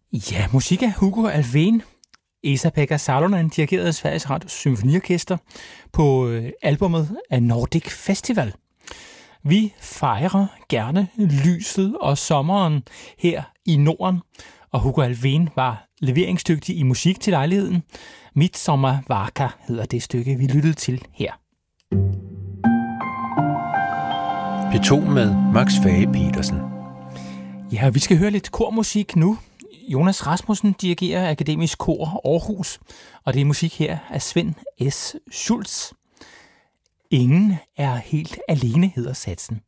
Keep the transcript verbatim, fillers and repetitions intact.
Ja, musik af Hugo Alfvén. Esa-Pekka Salonen dirigerede Sveriges Radios Symfoniorkester på øh, albummet af Nordic Festival. Vi fejrer gerne lyset og sommeren her i Norden, og Hugo Alfvén var leveringsdygtig i musik til lejligheden. Midsommar hedder det stykke, vi lyttede til her. P to med Max Fage-Petersen. Ja, vi skal høre lidt kormusik nu. Jonas Rasmussen dirigerer Akademisk Kor Aarhus, og det er musik her af Svend S. Schultz. Ingen er helt alene, hedder satsen.